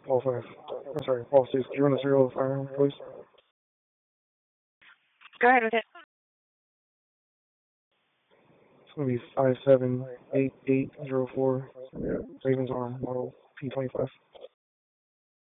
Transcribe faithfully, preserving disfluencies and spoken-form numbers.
Paul five. I'm sorry, Paul six. Could you run a serial firearm, please? Go ahead with it. It's gonna be five seven eight eight zero four. Ravens Arm model P twenty five.